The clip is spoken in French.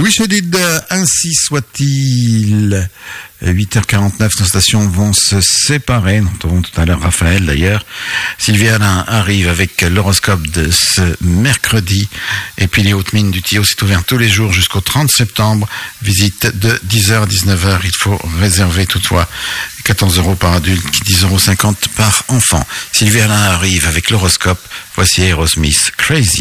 Wish I Did, ainsi soit-il. 8h49, nos stations vont se séparer. Nous retrouvons tout à l'heure Raphaël d'ailleurs. Sylvie Alain arrive avec l'horoscope de ce mercredi. Et puis les hautes mines du Tillot, c'est ouvert tous les jours jusqu'au 30 septembre. Visite de 10h à 19h. Il faut réserver toutefois 14 € par adulte, 10,50 € par enfant. Sylvie Alain arrive avec l'horoscope. Voici Aerosmith, Crazy.